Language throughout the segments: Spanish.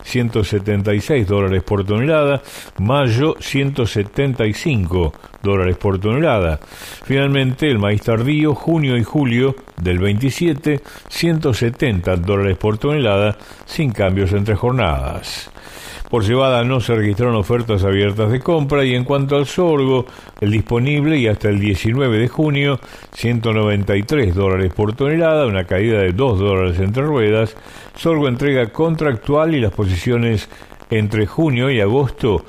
$176 por tonelada, mayo $175 por tonelada. Finalmente, el maíz tardío, junio y julio del 27, $170 por tonelada, sin cambios entre jornadas. Por cebada no se registraron ofertas abiertas de compra, y en cuanto al sorgo, el disponible y hasta el 19 de junio, $193 por tonelada, una caída de $2 entre ruedas. Sorgo entrega contractual y las posiciones entre junio y agosto,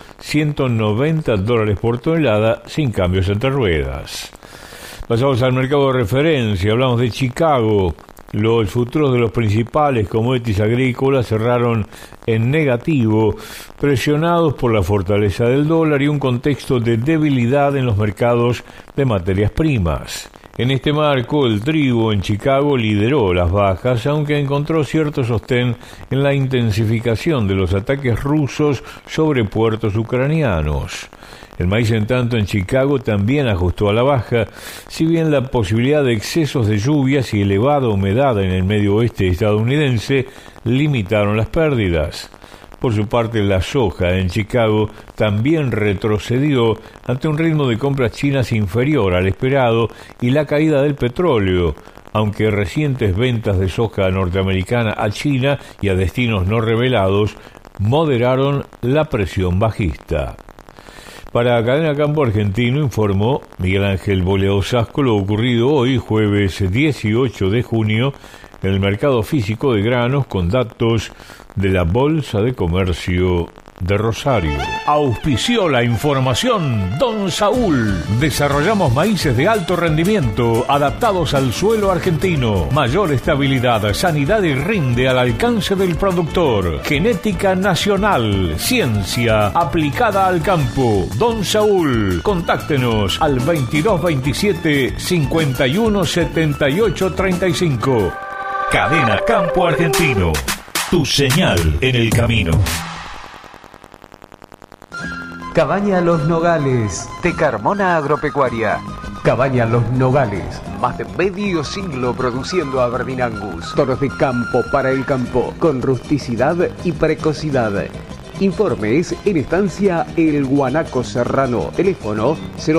$190 por tonelada, sin cambios entre ruedas. Pasamos al mercado de referencia, hablamos de Chicago. Los futuros de los principales commodities agrícolas cerraron en negativo, presionados por la fortaleza del dólar y un contexto de debilidad en los mercados de materias primas. En este marco, el trigo en Chicago lideró las bajas, aunque encontró cierto sostén en la intensificación de los ataques rusos sobre puertos ucranianos. El maíz, en tanto, en Chicago también ajustó a la baja, si bien la posibilidad de excesos de lluvias y elevada humedad en el medio oeste estadounidense limitaron las pérdidas. Por su parte, la soja en Chicago también retrocedió ante un ritmo de compras chinas inferior al esperado y la caída del petróleo, aunque recientes ventas de soja norteamericana a China y a destinos no revelados moderaron la presión bajista. Para Cadena Campo Argentino informó Miguel Ángel Boleo Sasco lo ocurrido hoy, jueves 18 de junio, en el mercado físico de granos, con datos de la Bolsa de Comercio de Rosario. Auspició la información Don Saúl. Desarrollamos maíces de alto rendimiento adaptados al suelo argentino. Mayor estabilidad, sanidad y rinde al alcance del productor. Genética nacional, ciencia aplicada al campo. Don Saúl. Contáctenos al 2227 51 78 35. Cadena Campo Argentino. Tu señal en el camino. Cabaña Los Nogales, de Carmona Agropecuaria. Cabaña Los Nogales, más de medio siglo produciendo Aberdeen Angus. Toros de campo para el campo, con rusticidad y precocidad. Informes en Estancia El Guanaco Serrano. Teléfono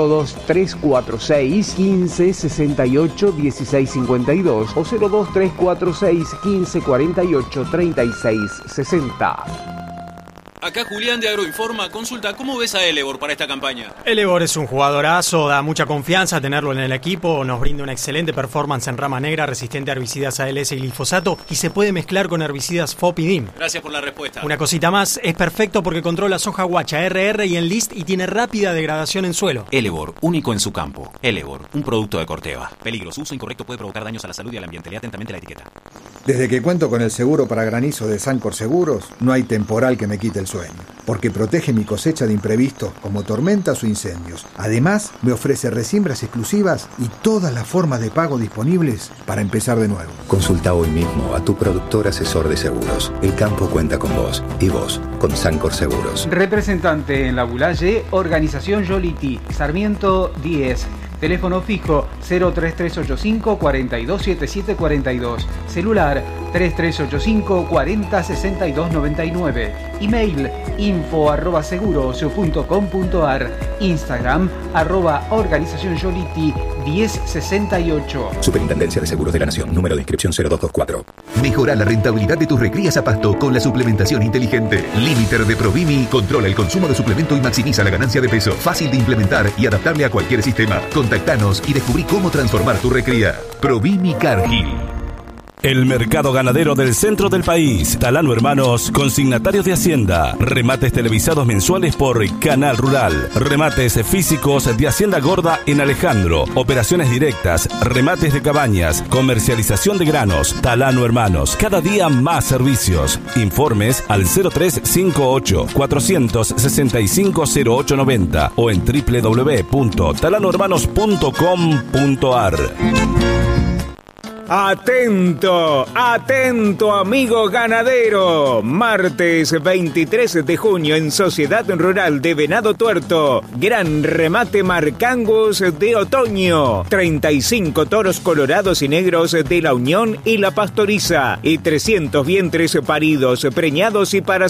02346 1568 1652 o 02346 1548 3660. Acá Julián de Agroinforma. Consulta, ¿cómo ves a Elevor para esta campaña? Elevor es un jugadorazo, da mucha confianza tenerlo en el equipo, nos brinda una excelente performance en rama negra, resistente a herbicidas ALS y glifosato, y se puede mezclar con herbicidas FOP y DIM. Gracias por la respuesta. Una cosita más, es perfecto porque controla soja guacha, RR y Enlist y tiene rápida degradación en suelo. Elevor, único en su campo. Elevor, un producto de Corteva. Peligros, uso incorrecto puede provocar daños a la salud y al ambiente. Lea atentamente la etiqueta. Desde que cuento con el seguro para granizo de Sancor Seguros, no hay temporal que me quite el sueño, porque protege mi cosecha de imprevistos como tormentas o incendios. Además, me ofrece resiembras exclusivas y todas las formas de pago disponibles para empezar de nuevo. Consulta hoy mismo a tu productor asesor de seguros. El campo cuenta con vos y vos con Sancor Seguros. Representante en la Bulaye, Organización Yoliti, Sarmiento 10. Teléfono fijo 03385 427742. Celular 3385 406299. Email info@seguros.com.ar. Instagram @Organización Yoliti 1068. Superintendencia de Seguros de la Nación. Número de inscripción 0224. Mejora la rentabilidad de tus recrías a pasto con la suplementación inteligente. Limiter de Provimi controla el consumo de suplemento y maximiza la ganancia de peso. Fácil de implementar y adaptable a cualquier sistema. Contactanos y descubrí cómo transformar tu recría. Provimi Cargill. El mercado ganadero del centro del país. Talano Hermanos, consignatarios de Hacienda. Remates televisados mensuales por Canal Rural. Remates físicos de Hacienda Gorda en Alejandro. Operaciones directas, remates de cabañas, comercialización de granos. Talano Hermanos, cada día más servicios. Informes al 0358 465 0890 o en www.talanohermanos.com.ar. Atento, atento amigo ganadero. Martes 23 de junio en Sociedad Rural de Venado Tuerto. Gran remate Marcangus de otoño. 35 toros colorados y negros de la Unión y la Pastoriza. Y 300 vientres paridos, preñados y para